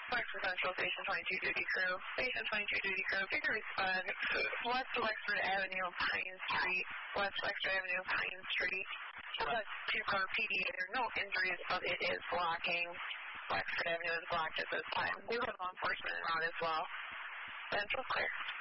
Wexford Central, Station 22 duty crew. Station 22 duty crew, figure respond. West Wexford Avenue, Pine Street. West Wexford Avenue, Pine Street. The two-car PDA, no injuries, but it is blocking. Wexford Avenue is blocked at this time. We have law enforcement out as well. Central clear.